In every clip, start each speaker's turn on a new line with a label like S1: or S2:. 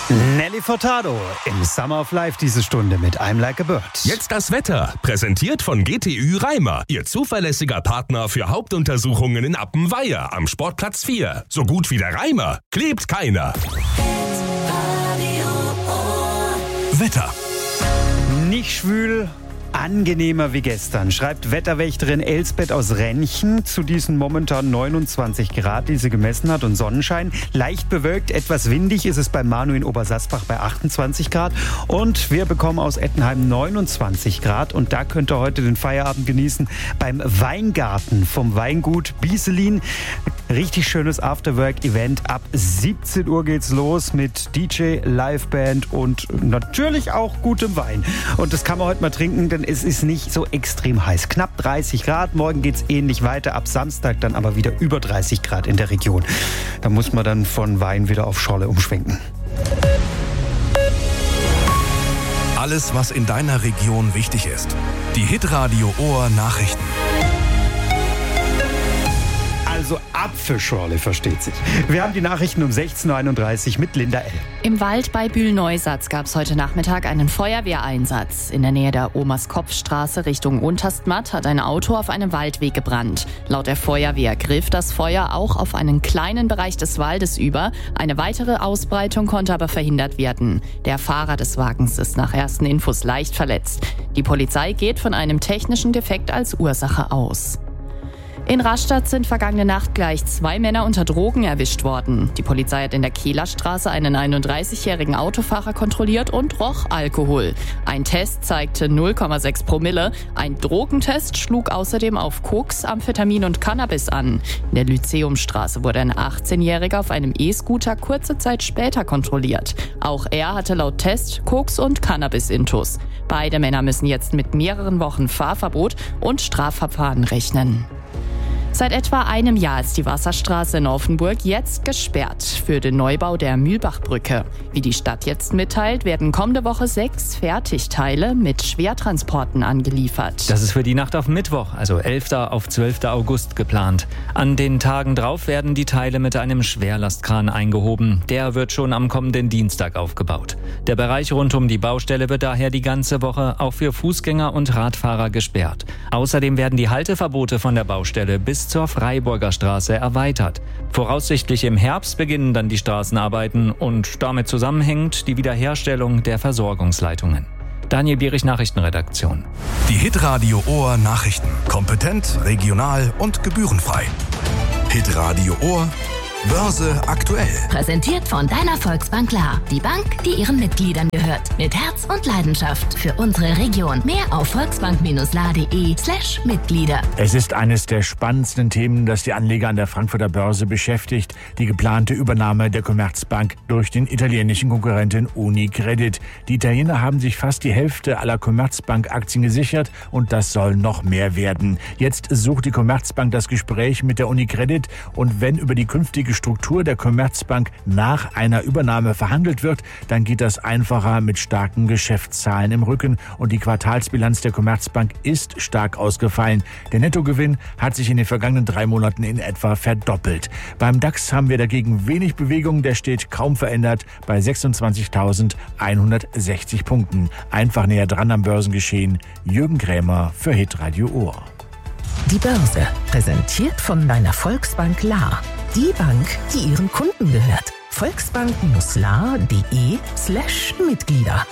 S1: Nelly Furtado im Summer of Life diese Stunde mit I'm Like a Bird.
S2: Jetzt das Wetter, präsentiert von GTÜ Reimer, Ihr zuverlässiger Partner für Hauptuntersuchungen in Appenweier am Sportplatz 4. So gut wie der Reimer klebt keiner. Wetter.
S1: Nicht schwül, angenehmer wie gestern, schreibt Wetterwächterin Elsbeth aus Renchen zu diesen momentan 29 Grad, die sie gemessen hat, und Sonnenschein. Leicht bewölkt, etwas windig ist es bei Manu in Obersasbach bei 28 Grad. Und wir bekommen aus Ettenheim 29 Grad. Und da könnt ihr heute den Feierabend genießen beim Weingarten vom Weingut Bieselin. Richtig schönes Afterwork-Event. Ab 17 Uhr geht's los mit DJ, Liveband und natürlich auch gutem Wein. Und das kann man heute mal trinken, denn es ist nicht so extrem heiß. Knapp 30 Grad. Morgen geht's ähnlich weiter. Ab Samstag dann aber wieder über 30 Grad in der Region. Da muss man dann von Wein wieder auf Scholle umschwenken.
S2: Alles, was in deiner Region wichtig ist. Die Hitradio Ohr Nachrichten.
S1: Also Apfelschorle, versteht sich. Wir haben die Nachrichten um 16.31 Uhr mit Linda L.
S3: Im Wald bei Bühl-Neusatz gab es heute Nachmittag einen Feuerwehreinsatz. In der Nähe der Omas-Kopf-Straße Richtung Unterstmatt hat ein Auto auf einem Waldweg gebrannt. Laut der Feuerwehr griff das Feuer auch auf einen kleinen Bereich des Waldes über. Eine weitere Ausbreitung konnte aber verhindert werden. Der Fahrer des Wagens ist nach ersten Infos leicht verletzt. Die Polizei geht von einem technischen Defekt als Ursache aus. In Rastatt sind vergangene Nacht gleich 2 Männer unter Drogen erwischt worden. Die Polizei hat in der Kehlerstraße einen 31-jährigen Autofahrer kontrolliert und roch Alkohol. Ein Test zeigte 0,6 Promille. Ein Drogentest schlug außerdem auf Koks, Amphetamin und Cannabis an. In der Lyzeumstraße wurde ein 18-Jähriger auf einem E-Scooter kurze Zeit später kontrolliert. Auch er hatte laut Test Koks und Cannabis-Intus. Beide Männer müssen jetzt mit mehreren Wochen Fahrverbot und Strafverfahren rechnen. Seit etwa einem Jahr ist die Wasserstraße in Offenburg jetzt gesperrt für den Neubau der Mühlbachbrücke. Wie die Stadt jetzt mitteilt, werden kommende Woche 6 Fertigteile mit Schwertransporten angeliefert.
S4: Das ist für die Nacht auf Mittwoch, also 11. auf 12. August geplant. An den Tagen drauf werden die Teile mit einem Schwerlastkran eingehoben. Der wird schon am kommenden Dienstag aufgebaut. Der Bereich rund um die Baustelle wird daher die ganze Woche auch für Fußgänger und Radfahrer gesperrt. Außerdem werden die Halteverbote von der Baustelle bis zur Freiburger Straße erweitert. Voraussichtlich im Herbst beginnen dann die Straßenarbeiten und damit zusammenhängt die Wiederherstellung der Versorgungsleitungen. Daniel Bierich, Nachrichtenredaktion.
S2: Die Hitradio Ohr Nachrichten. Kompetent, regional und gebührenfrei. Hitradio Ohr Börse aktuell.
S5: Präsentiert von deiner Volksbank Lahr. Die Bank, die ihren Mitgliedern gehört. Mit Herz und Leidenschaft für unsere Region. Mehr auf volksbank-lahr.de/Mitglieder.
S6: Es ist eines der spannendsten Themen, das die Anleger an der Frankfurter Börse beschäftigt. Die geplante Übernahme der Commerzbank durch den italienischen Konkurrenten Unicredit. Die Italiener haben sich fast die Hälfte aller Commerzbank-Aktien gesichert und das soll noch mehr werden. Jetzt sucht die Commerzbank das Gespräch mit der Unicredit und wenn über die künftige Struktur der Commerzbank nach einer Übernahme verhandelt wird, dann geht das einfacher mit starken Geschäftszahlen im Rücken und die Quartalsbilanz der Commerzbank ist stark ausgefallen. Der Nettogewinn hat sich in den vergangenen 3 Monaten in etwa verdoppelt. Beim DAX haben wir dagegen wenig Bewegung, der steht kaum verändert bei 26.160 Punkten. Einfach näher dran am Börsengeschehen. Jürgen Krämer für Hitradio Ohr.
S7: Die Börse, präsentiert von deiner Volksbank Lahr. Die Bank, die ihren Kunden gehört. Volksbank-lahr.de/Mitglieder.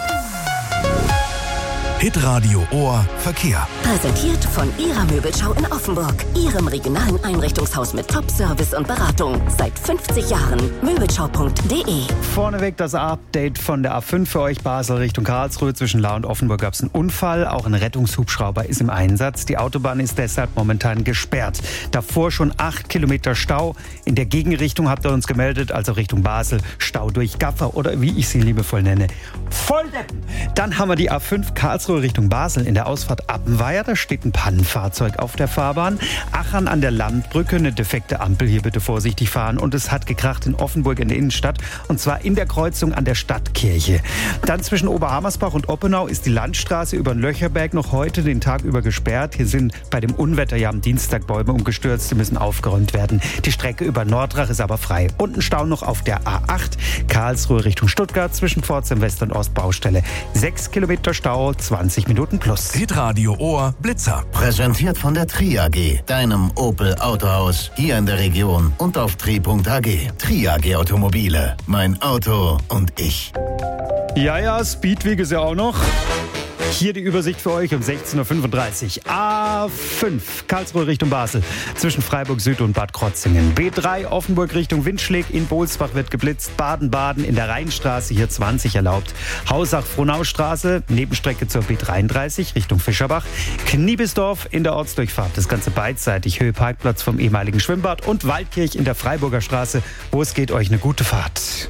S2: Hitradio Ohr Verkehr.
S5: Präsentiert von Ihrer Möbelschau in Offenburg. Ihrem regionalen Einrichtungshaus mit Top-Service und Beratung. Seit 50 Jahren. Möbelschau.de.
S1: Vorneweg das Update von der A5 für euch, Basel Richtung Karlsruhe. Zwischen Lahr und Offenburg gab es einen Unfall. Auch ein Rettungshubschrauber ist im Einsatz. Die Autobahn ist deshalb momentan gesperrt. Davor schon 8 Kilometer Stau. In der Gegenrichtung habt ihr uns gemeldet, also Richtung Basel. Stau durch Gaffer oder wie ich sie liebevoll nenne, Volldeppen. Dann haben wir die A5 Karlsruhe Karlsruhe Richtung Basel in der Ausfahrt Appenweier, da steht ein Pannenfahrzeug auf der Fahrbahn. Aachen an der Landbrücke, eine defekte Ampel, hier bitte vorsichtig fahren. Und es hat gekracht in Offenburg in der Innenstadt, und zwar in der Kreuzung an der Stadtkirche. Dann zwischen Oberhammersbach und Oppenau ist die Landstraße über den Löcherberg noch heute den Tag über gesperrt. Hier sind bei dem Unwetter ja am Dienstag Bäume umgestürzt, die müssen aufgeräumt werden. Die Strecke über Nordrach ist aber frei. Und ein Stau noch auf der A8, Karlsruhe Richtung Stuttgart zwischen Pforzheim West und Ostbaustelle. 6 Kilometer Stau, 20 Minuten plus.
S2: Hitradio Ohr Blitzer.
S8: Präsentiert von der Tri AG, deinem Opel Autohaus hier in der Region und auf tri.ag. Tri AG Automobile, mein Auto und ich.
S1: Ja, Speedweg ist ja auch noch. Hier die Übersicht für euch um 16.35 Uhr. A5, Karlsruhe Richtung Basel, zwischen Freiburg Süd und Bad Krotzingen. B3, Offenburg Richtung Windschläg, in Bohlsbach wird geblitzt. Baden-Baden in der Rheinstraße, hier 20 erlaubt. Hausach-Frohnau-Straße, Nebenstrecke zur B33 Richtung Fischerbach. Kniebisdorf in der Ortsdurchfahrt, das Ganze beidseitig. Höhe Parkplatz vom ehemaligen Schwimmbad. Und Waldkirch in der Freiburger Straße, wo es geht, euch eine gute Fahrt.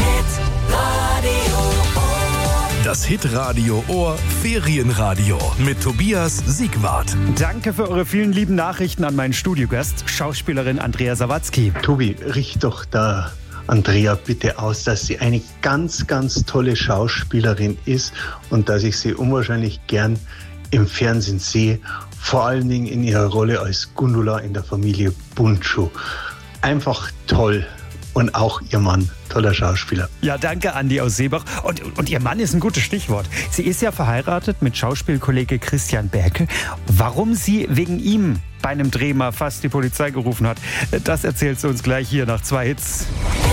S2: Das Hitradio Ohr Ferienradio mit Tobias Siegwart.
S1: Danke für eure vielen lieben Nachrichten an meinen Studiogast, Schauspielerin Andrea Sawatzki.
S9: Tobi, richt doch da Andrea bitte aus, dass sie eine ganz, ganz tolle Schauspielerin ist und dass ich sie unwahrscheinlich gern im Fernsehen sehe, vor allen Dingen in ihrer Rolle als Gundula in der Familie Bundschuh. Einfach toll. Und auch ihr Mann, toller Schauspieler.
S1: Ja, danke Andi aus Seebach. Und ihr Mann ist ein gutes Stichwort. Sie ist ja verheiratet mit Schauspielkollege Christian Berkel. Warum sie wegen ihm bei einem Dreh mal fast die Polizei gerufen hat, das erzählt sie uns gleich hier nach 2 Hits.